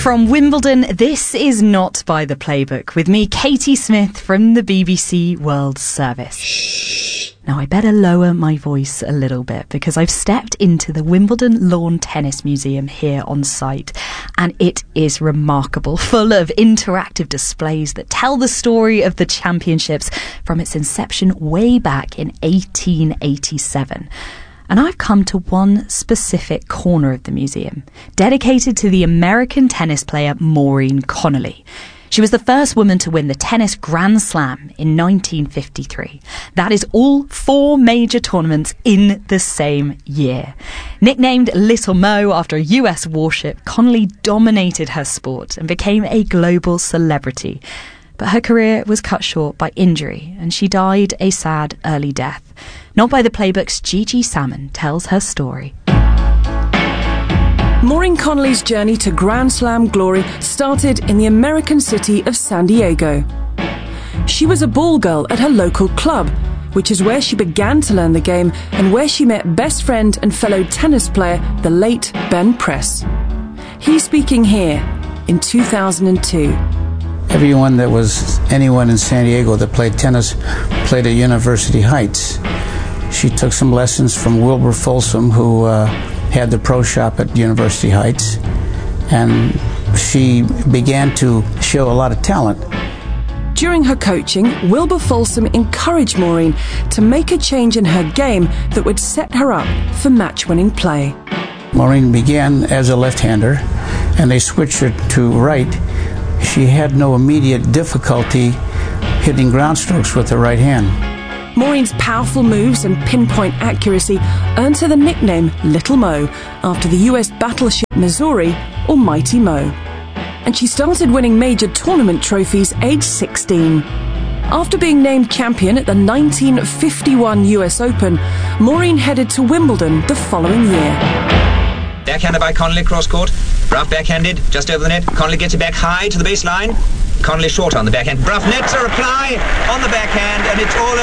From Wimbledon, this is Not by the Playbook, with me, Katie Smith, from the BBC World Service. Now, I better lower my voice a little bit because I've stepped into the Wimbledon Lawn Tennis Museum here on site, and it is remarkable, full of interactive displays that tell the story of the championships from its inception way back in 1887. And I've come to one specific corner of the museum, dedicated to the American tennis player Maureen Connolly. She was the first woman to win the tennis Grand Slam in 1953. That is all 4 major tournaments in the same year. Nicknamed Little Mo after a US warship, Connolly dominated her sport and became a global celebrity. But her career was cut short by injury, and she died a sad early death. Not by the Playbook's Gigi Salmon tells her story. Maureen Connolly's journey to Grand Slam glory started in the American city of San Diego. She was a ball girl at her local club, which is where she began to learn the game and where she met best friend and fellow tennis player, the late Ben Press. He's speaking here in 2002. Anyone in San Diego that played tennis played at University Heights. She took some lessons from Wilbur Folsom, who had the pro shop at University Heights, and she began to show a lot of talent. During her coaching, Wilbur Folsom encouraged Maureen to make a change in her game that would set her up for match-winning play. Maureen began as a left-hander, and they switched her to right. She had no immediate difficulty hitting ground strokes with the right hand. Maureen's powerful moves and pinpoint accuracy earned her the nickname Little Mo, after the US battleship Missouri, or Mighty Mo. And she started winning major tournament trophies aged 16. After being named champion at the 1951 US Open, Maureen headed to Wimbledon the following year. Backhanded by Connolly, cross-court. Bruff backhanded, just over the net. Connolly gets it back high to the baseline. Connolly short on the backhand. Bruff nets a reply on the backhand, and it's all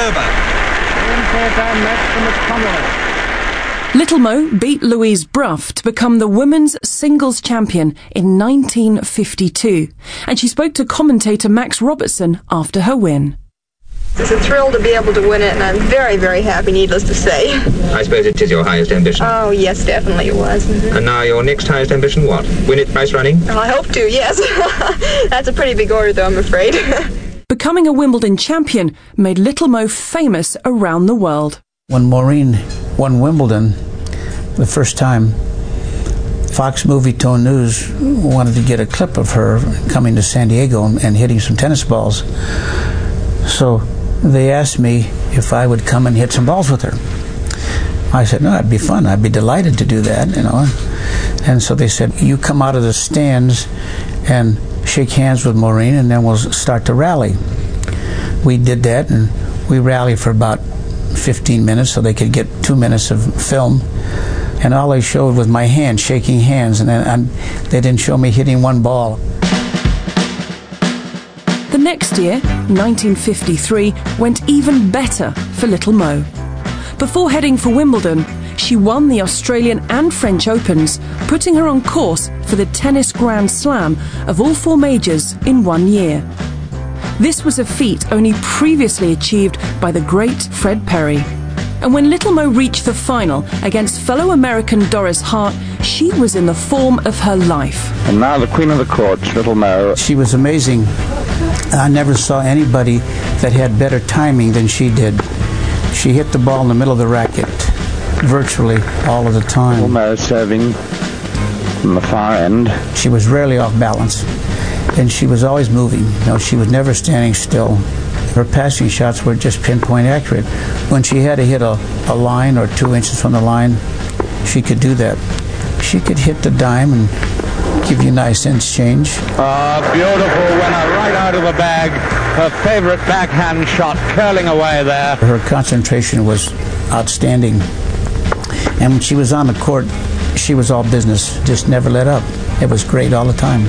over. Little Mo beat Louise Bruff to become the women's singles champion in 1952, and she spoke to commentator Max Robertson after her win. It's a thrill to be able to win it, and I'm very, very happy, needless to say. I suppose it is your highest ambition. Oh, yes, definitely it was. Mm-hmm. And now your next highest ambition, what? Win it prize running? I hope to, yes. That's a pretty big order, though, I'm afraid. Becoming a Wimbledon champion made Little Mo famous around the world. When Maureen won Wimbledon the first time, Fox Movietone News wanted to get a clip of her coming to San Diego and hitting some tennis balls. So they asked me if I would come and hit some balls with her. I said, no, that'd be fun. I'd be delighted to do that, you know. And so they said, you come out of the stands and shake hands with Maureen, and then we'll start to rally. We did that, and we rallied for about 15 minutes so they could get 2 minutes of film. And all they showed was my hand, shaking hands, and they didn't show me hitting one ball. The next year, 1953, went even better for Little Mo. Before heading for Wimbledon, she won the Australian and French Opens, putting her on course for the tennis Grand Slam of all 4 majors in 1 year. This was a feat only previously achieved by the great Fred Perry. And when Little Mo reached the final against fellow American Doris Hart, she was in the form of her life. And now the Queen of the Courts, Little Mo. She was amazing. I never saw anybody that had better timing than she did. She hit the ball in the middle of the racket virtually all of the time. Little Mo serving from the far end. She was rarely off balance, and she was always moving. You know, she was never standing still. Her passing shots were just pinpoint accurate. When she had to hit a line or 2 inches from the line, she could do that. She could hit the dime and give you nice ends change. Beautiful winner, right out of the bag. Her favorite backhand shot curling away there. Her concentration was outstanding. And when she was on the court, she was all business, just never let up. It was great all the time.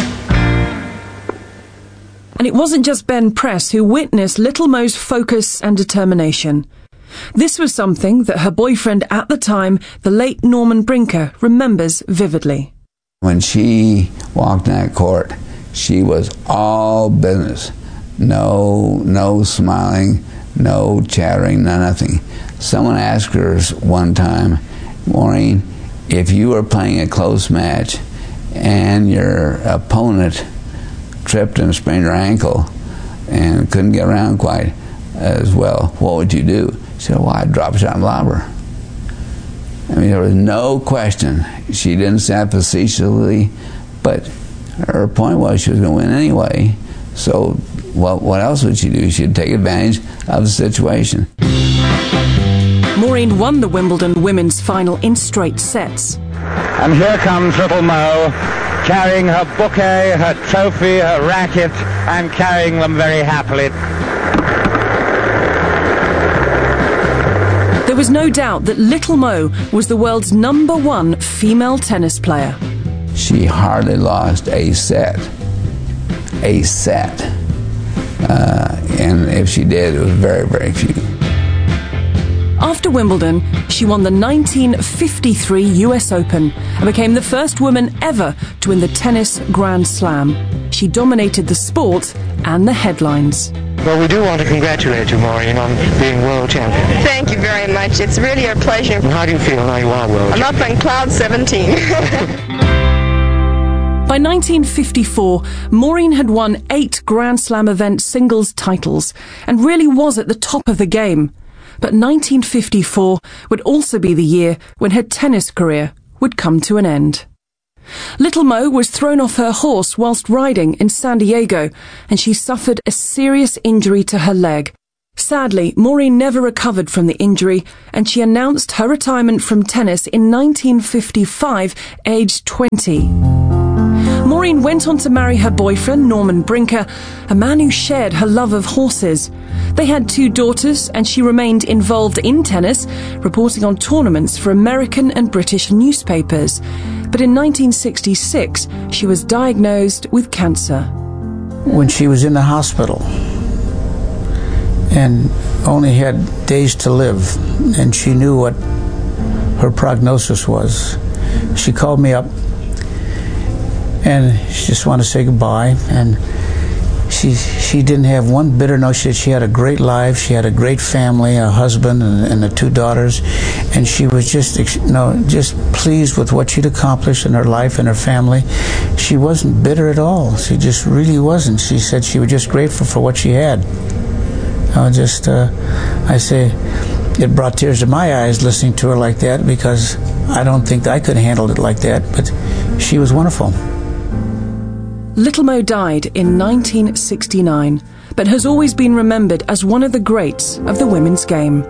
And it wasn't just Ben Press who witnessed Little Mo's focus and determination. This was something that her boyfriend at the time, the late Norman Brinker, remembers vividly. When she walked in that court, she was all business. No smiling, no chattering, no nothing. Someone asked her one time, Maureen, if you were playing a close match and your opponent tripped and sprained her ankle and couldn't get around quite as well, what would you do? She said, well, I'd drop a shot and lob her. I mean, there was no question. She didn't say it facetiously, but her point was she was going to win anyway. So what else would she do? She'd take advantage of the situation. Maureen won the Wimbledon women's final in straight sets. And here comes Little Mo, carrying her bouquet, her trophy, her racket, and carrying them very happily. There was no doubt that Little Mo was the world's #1 female tennis player. She hardly lost a set. And if she did, it was very, very few. After Wimbledon, she won the 1953 US Open and became the first woman ever to win the tennis Grand Slam. She dominated the sport and the headlines. Well, we do want to congratulate you, Maureen, on being world champion. Thank you very much. It's really a pleasure. And how do you feel now you are world champion? I'm up on cloud 17. By 1954, Maureen had won 8 Grand Slam event singles titles and really was at the top of the game. But 1954 would also be the year when her tennis career would come to an end. Little Mo was thrown off her horse whilst riding in San Diego, and she suffered a serious injury to her leg. Sadly, Maureen never recovered from the injury, and she announced her retirement from tennis in 1955, aged 20. Maureen went on to marry her boyfriend, Norman Brinker, a man who shared her love of horses. They had 2 daughters, and she remained involved in tennis, reporting on tournaments for American and British newspapers. But in 1966, she was diagnosed with cancer. When she was in the hospital and only had days to live, and she knew what her prognosis was, she called me up and she just wanted to say goodbye. And she didn't have one bitter notion. She had a great life. She had a great family, a husband and the 2 daughters, and she was just pleased with what she'd accomplished in her life and her family. She wasn't bitter at all. She just really wasn't. She said she was just grateful for what she had. I say, it brought tears to my eyes listening to her like that, because I don't think I could have handled it like that, but she was wonderful. Little Mo died in 1969, but has always been remembered as one of the greats of the women's game.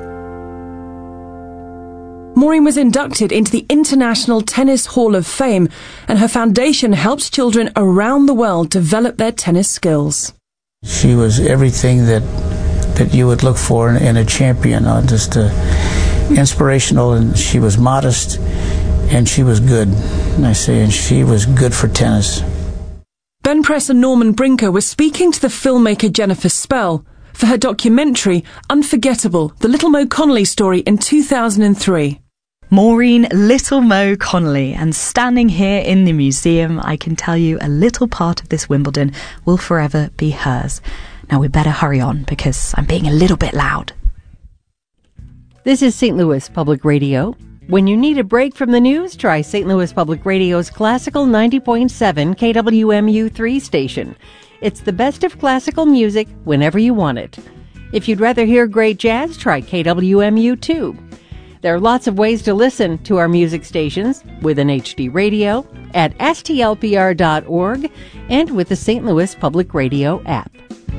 Maureen was inducted into the International Tennis Hall of Fame, and her foundation helps children around the world develop their tennis skills. She was everything that you would look for in a champion, just inspirational, and she was modest, and she was good. And she was good for tennis. Ben Press and Norman Brinker were speaking to the filmmaker Jennifer Spell for her documentary Unforgettable, the Little Mo Connolly story in 2003. Maureen Little Mo Connolly, and standing here in the museum, I can tell you a little part of this Wimbledon will forever be hers. Now we better hurry on because I'm being a little bit loud. This is St. Louis Public Radio. When you need a break from the news, try St. Louis Public Radio's classical 90.7 KWMU3 station. It's the best of classical music whenever you want it. If you'd rather hear great jazz, try KWMU2. There are lots of ways to listen to our music stations with an HD radio, at stlpr.org, and with the St. Louis Public Radio app.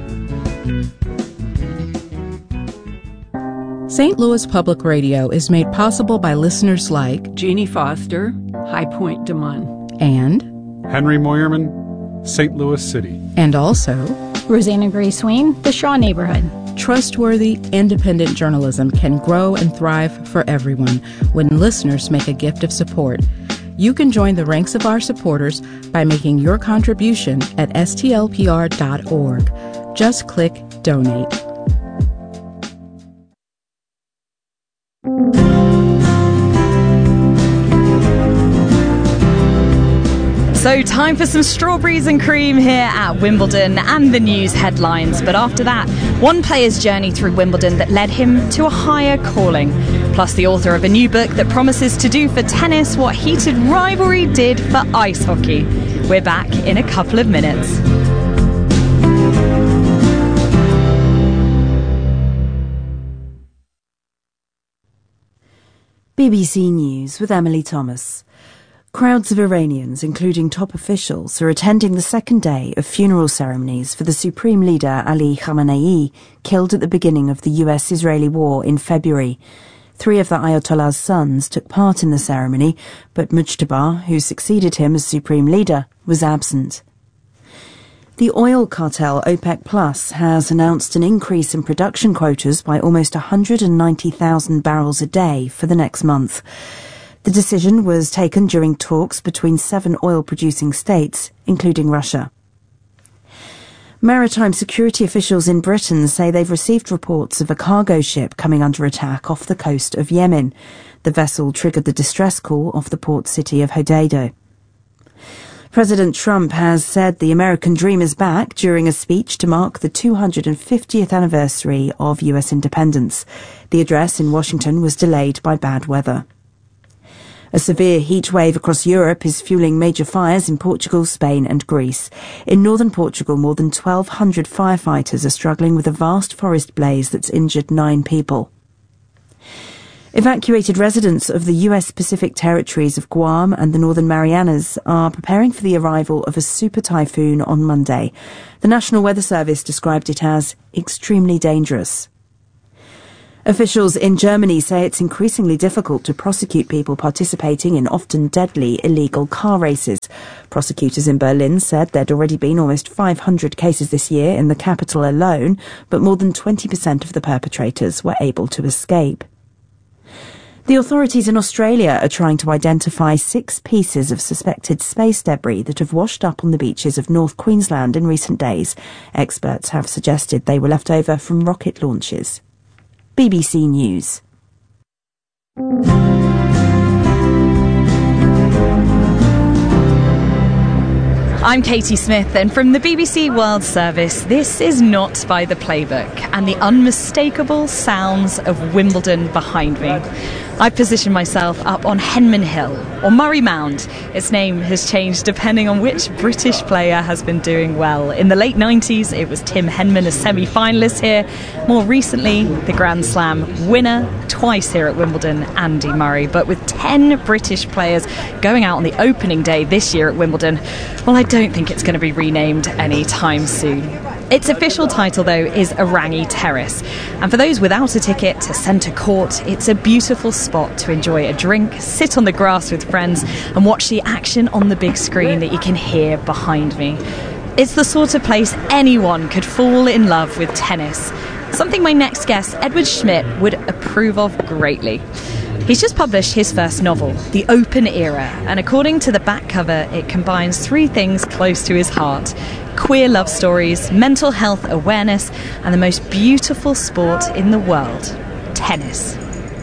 St. Louis Public Radio is made possible by listeners like Jeannie Foster, High Point Des Moines, and Henry Moyerman, St. Louis City, and also Rosanna Gray Swain, the Shaw Neighborhood. Trustworthy, independent journalism can grow and thrive for everyone when listeners make a gift of support. You can join the ranks of our supporters by making your contribution at stlpr.org. Just click Donate. So time for some strawberries and cream here at Wimbledon and the news headlines. But after that, one player's journey through Wimbledon that led him to a higher calling. Plus the author of a new book that promises to do for tennis what heated rivalry did for ice hockey. We're back in a couple of minutes. BBC News with Emily Thomas. Crowds of Iranians, including top officials, are attending the second day of funeral ceremonies for the Supreme Leader Ali Khamenei, killed at the beginning of the US-Israeli war in February. 3 of the Ayatollah's sons took part in the ceremony, but Mujtaba, who succeeded him as Supreme Leader, was absent. The oil cartel OPEC Plus has announced an increase in production quotas by almost 190,000 barrels a day for the next month. The decision was taken during talks between 7 oil-producing states, including Russia. Maritime security officials in Britain say they've received reports of a cargo ship coming under attack off the coast of Yemen. The vessel triggered the distress call off the port city of Hodeidah. President Trump has said the American dream is back during a speech to mark the 250th anniversary of U.S. independence. The address in Washington was delayed by bad weather. A severe heat wave across Europe is fueling major fires in Portugal, Spain and Greece. In northern Portugal, more than 1,200 firefighters are struggling with a vast forest blaze that's injured 9 people. Evacuated residents of the U.S. Pacific territories of Guam and the Northern Marianas are preparing for the arrival of a super typhoon on Monday. The National Weather Service described it as extremely dangerous. Officials in Germany say it's increasingly difficult to prosecute people participating in often deadly illegal car races. Prosecutors in Berlin said there'd already been almost 500 cases this year in the capital alone, but more than 20% of the perpetrators were able to escape. The authorities in Australia are trying to identify 6 pieces of suspected space debris that have washed up on the beaches of North Queensland in recent days. Experts have suggested they were left over from rocket launches. BBC News. I'm Katie Smith, and from the BBC World Service, this is Not by the Playbook and the unmistakable sounds of Wimbledon behind me. I've positioned myself up on Henman Hill, or Murray Mound. Its name has changed depending on which British player has been doing well. In the late 90s, it was Tim Henman, a semi-finalist here. More recently, the Grand Slam winner twice here at Wimbledon, Andy Murray. But with 10 British players going out on the opening day this year at Wimbledon, well, I don't think it's going to be renamed anytime soon. Its official title, though, is Arangi Terrace. And for those without a ticket to Centre Court, it's a beautiful spot to enjoy a drink, sit on the grass with friends and watch the action on the big screen that you can hear behind me. It's the sort of place anyone could fall in love with tennis. Something my next guest, Edward Schmidt, would approve of greatly. He's just published his first novel, The Open Era, and according to the back cover, it combines 3 things close to his heart: queer love stories, mental health awareness, and the most beautiful sport in the world, tennis.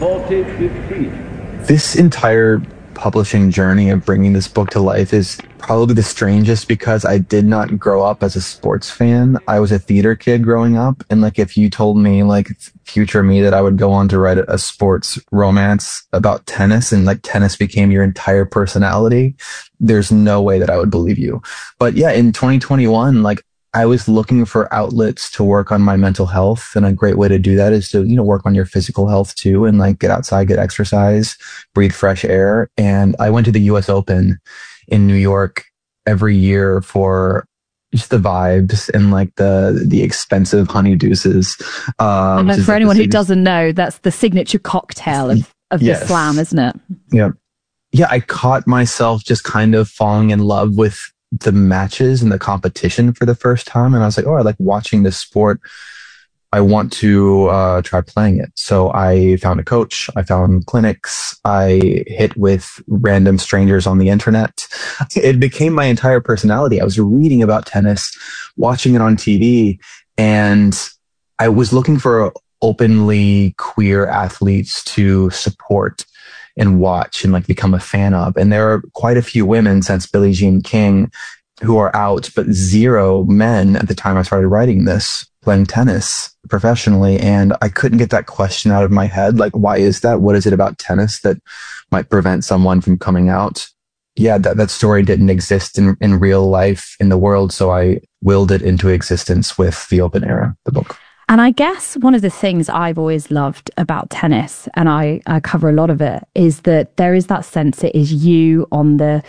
This entire publishing journey of bringing this book to life is probably the strangest because I did not grow up as a sports fan. I was a theater kid growing up, and like if you told me like future me that I would go on to write a sports romance about tennis and like tennis became your entire personality, there's no way that I would believe you. But yeah, in 2021, like I was looking for outlets to work on my mental health, and a great way to do that is to, you know, work on your physical health too, and like get outside, get exercise, breathe fresh air. And I went to the US Open in New York every year for just the vibes and like the expensive honey deuces. And for anyone who doesn't know, that's the signature cocktail of Yes. the slam, isn't it? Yeah. Yeah, I caught myself just kind of falling in love with the matches and the competition for the first time. And I was like, oh, I like watching this sport. I want to try playing it. So I found a coach. I found clinics. I hit with random strangers on the internet. It became my entire personality. I was reading about tennis, watching it on TV, and I was looking for openly queer athletes to support and watch and like become a fan of. And there are quite a few women since Billie Jean King who are out, but 0 men at the time I started writing this, playing tennis professionally. And I couldn't get that question out of my head. Like, why is that? What is it about tennis that might prevent someone from coming out? Yeah, that story didn't exist in real life in the world. So I willed it into existence with The Open Era, the book. And I guess one of the things I've always loved about tennis, and I cover a lot of it, is that there is that sense it is you on the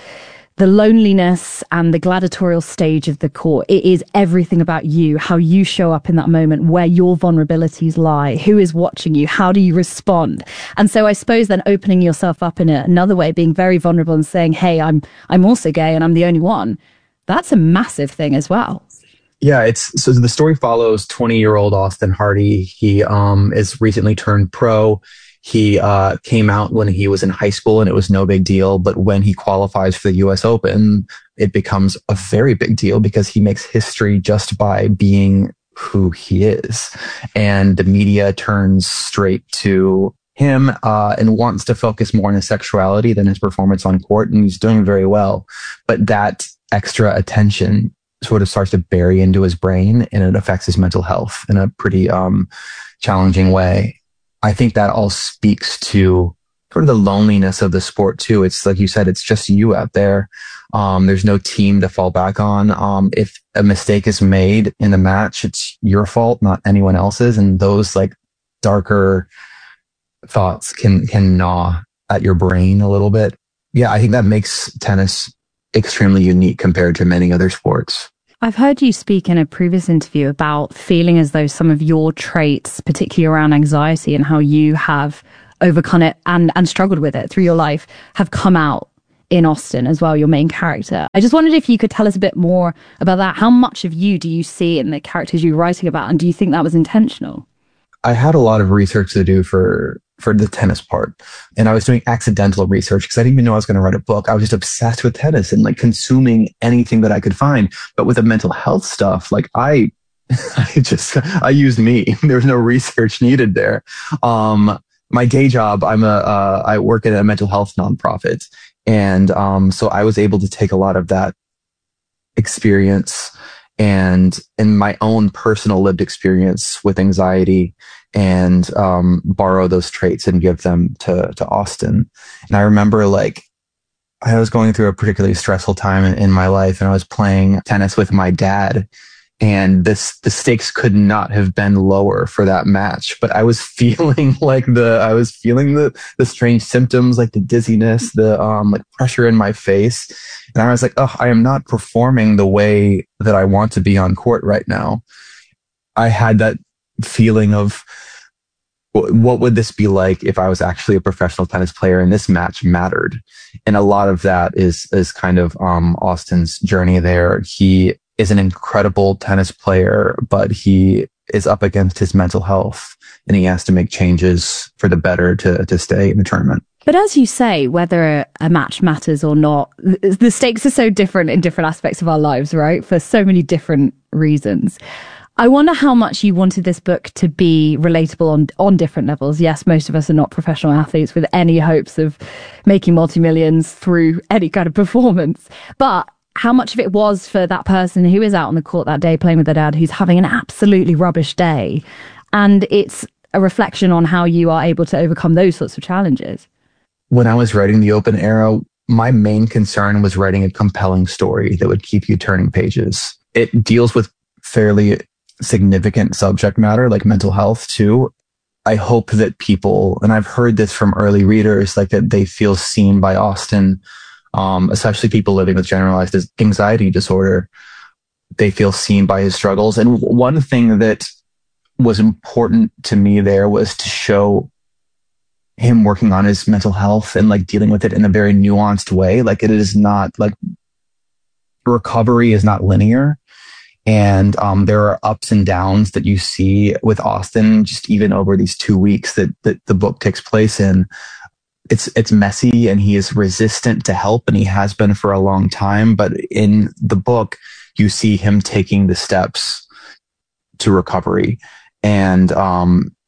loneliness and the gladiatorial stage of the court. It is everything about you, how you show up in that moment, where your vulnerabilities lie, who is watching you, how do you respond? And so I suppose then opening yourself up in another way, being very vulnerable and saying, hey, I'm also gay and I'm the only one. That's a massive thing as well. Yeah, so the story follows 20-year-old Austin Hardy. He is recently turned pro. He came out when he was in high school and it was no big deal. But when he qualifies for the US Open, it becomes a very big deal because he makes history just by being who he is. And the media turns straight to him and wants to focus more on his sexuality than his performance on court. And he's doing very well. But that extra attention sort of starts to bury into his brain and it affects his mental health in a pretty challenging way. I think that all speaks to sort of the loneliness of the sport too. It's like you said, it's just you out there. There's no team to fall back on. If a mistake is made in the match, it's your fault, not anyone else's. And those like darker thoughts can gnaw at your brain a little bit. Yeah, I think that makes tennis extremely unique compared to many other sports. I've heard you speak in a previous interview about feeling as though some of your traits, particularly around anxiety and how you have overcome it and struggled with it through your life, have come out in Austin as well, your main character. I just wondered if you could tell us a bit more about that. How much of you do you see in the characters you're writing about, and do you think that was intentional? I had a lot of research to do for the tennis part. And I was doing accidental research because I didn't even know I was going to write a book. I was just obsessed with tennis and like consuming anything that I could find. But with the mental health stuff, like I used me. There was no research needed there. My day job, I work at a mental health nonprofit. And so I was able to take a lot of that experience and in my own personal lived experience with anxiety and borrow those traits and give them to Austin. And I remember like I was going through a particularly stressful time in my life, and I was playing tennis with my dad, and the stakes could not have been lower for that match. But I was feeling the strange symptoms, like the dizziness, the like pressure in my face. And I was like, oh, I am not performing the way that I want to be on court right now. I had that feeling of what would this be like if I was actually a professional tennis player and this match mattered. And a lot of that is kind of Austin's journey there. He is an incredible tennis player, but he is up against his mental health and he has to make changes for the better to stay in the tournament. But as you say, whether a match matters or not, the stakes are so different in different aspects of our lives, right? For so many different reasons. I wonder how much you wanted this book to be relatable on different levels. Yes, most of us are not professional athletes with any hopes of making multi-millions through any kind of performance. But how much of it was for that person who is out on the court that day playing with their dad, who's having an absolutely rubbish day. And it's a reflection on how you are able to overcome those sorts of challenges. When I was writing The Open Era, my main concern was writing a compelling story that would keep you turning pages. It deals with fairly significant subject matter like mental health too. I hope that people, and I've heard this from early readers, like that they feel seen by Austin, especially people living with generalized anxiety disorder. They feel seen by his struggles. And one thing that was important to me there was to show him working on his mental health and like dealing with it in a very nuanced way. Like it is not like recovery is not linear. And there are ups and downs that you see with Austin, just even over these 2 weeks that the book takes place in. It's messy and he is resistant to help, and he has been for a long time. But in the book, you see him taking the steps to recovery. And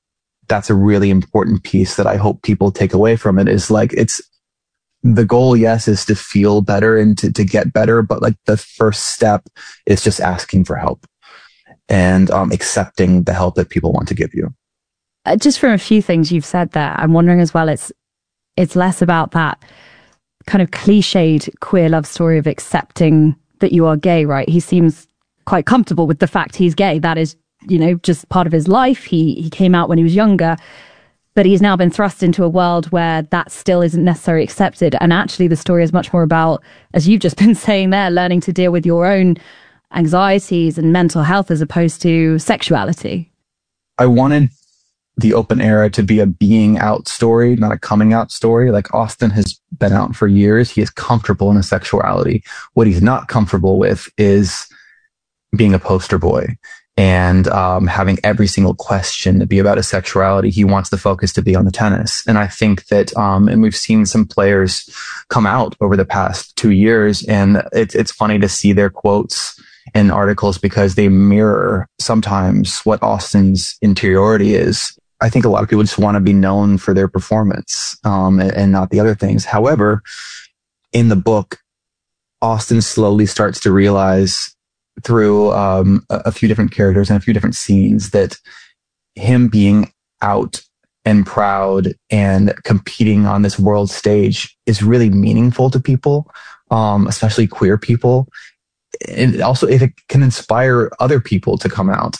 that's a really important piece that I hope people take away from it, is like, it's the goal, yes, is to feel better and to get better. But like the first step is just asking for help and accepting the help that people want to give you. Just from a few things you've said there, I'm wondering as well, it's less about that kind of cliched queer love story of accepting that you are gay, right? He seems quite comfortable with the fact he's gay. That is, you know, just part of his life. He came out when he was younger, but he's now been thrust into a world where that still isn't necessarily accepted. And actually the story is much more about, as you've just been saying there, learning to deal with your own anxieties and mental health as opposed to sexuality. I wanted the Open Era to be a being out story, not a coming out story. Like Austin has been out for years. He is comfortable in his sexuality. What he's not comfortable with is being a poster boy and having every single question to be about his sexuality. He wants the focus to be on the tennis. And I think that, and we've seen some players come out over the past 2 years, and it's funny to see their quotes in articles because they mirror sometimes what Austin's interiority is. I think a lot of people just want to be known for their performance, and not the other things. However, in the book, Austin slowly starts to realize through a few different characters and a few different scenes that him being out and proud and competing on this world stage is really meaningful to people, especially queer people. And also if it can inspire other people to come out.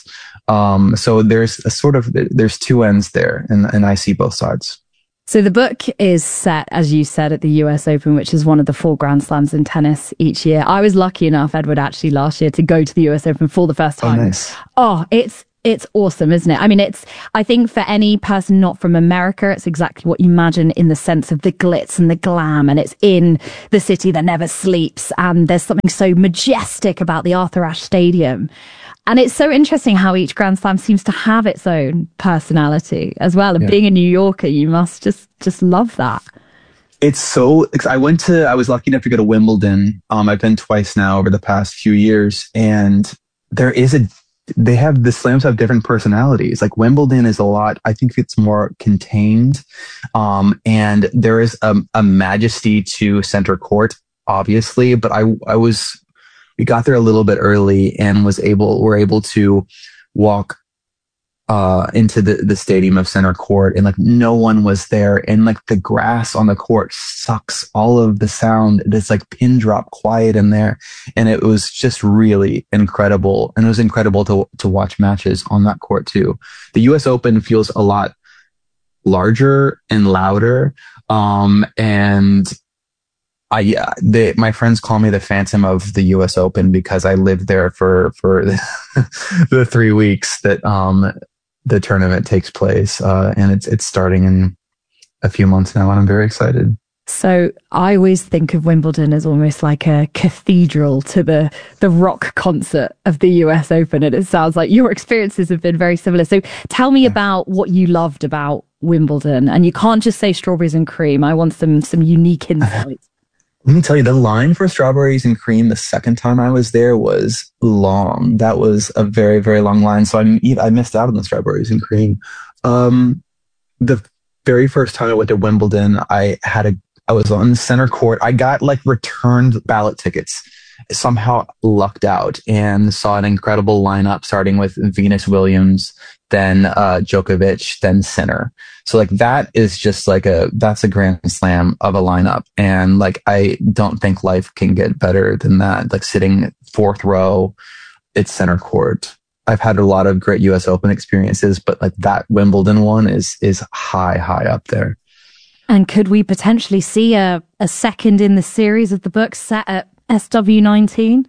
So there's there's two ends there, and I see both sides. So the book is set, as you said, at the US Open, which is one of the 4 Grand Slams in tennis each year. I was lucky enough, Edward, actually last year to go to the US Open for the first time. Oh, nice. Oh, it's awesome, isn't it? I mean, I think for any person not from America, it's exactly what you imagine in the sense of the glitz and the glam, and it's in the city that never sleeps, and there's something so majestic about the Arthur Ashe Stadium. And it's so interesting how each Grand Slam seems to have its own personality as well. And being a New Yorker, you must just love that. It's so, I was lucky enough to go to Wimbledon. I've been twice now over the past few years, and they have, the slams have different personalities. Like Wimbledon is a lot, I think it's more contained. And there is a majesty to center court, obviously, but we got there a little bit early and were able to walk into the stadium of center court, and like no one was there, and like the grass on the court sucks all of the sound. It's like pin drop quiet in there, and it was just really incredible. And it was incredible to watch matches on that court too. The US Open feels a lot larger and louder, and my friends call me the Phantom of the US Open because I lived there for the 3 weeks that the tournament takes place, and it's starting in a few months now, and I'm very excited. So I always think of Wimbledon as almost like a cathedral to the rock concert of the US Open, and it sounds like your experiences have been very similar. So tell me about what you loved about Wimbledon, and you can't just say strawberries and cream. I want some unique insights. Let me tell you, the line for strawberries and cream the second time I was there was long. That was a very, very long line. So I missed out on the strawberries and cream. The very first time I went to Wimbledon, I was on center court. I got like returned ballot tickets. Somehow lucked out and saw an incredible lineup starting with Venus Williams, then Djokovic, then Sinner. So like that is just like that's a Grand Slam of a lineup. And like, I don't think life can get better than that. Like sitting 4th row, it's center court. I've had a lot of great US Open experiences, but like that Wimbledon one is high up there. And could we potentially see a second in the series of the book set at SW19?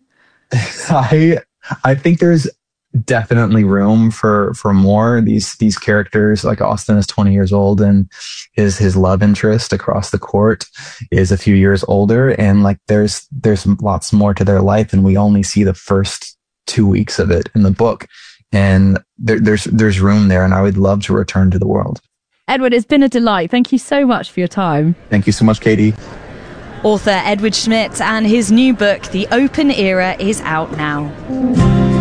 I think there's definitely room for more. These characters, like Austin is 20 years old, and his love interest across the court is a few years older, and like there's lots more to their life, and we only see the first 2 weeks of it in the book, and there's room there, and I would love to return to the world. Edward, it's been a delight. Thank you so much for your time. Thank you so much, Katie. Author Edward Schmidt, and his new book, The Open Era, is out now.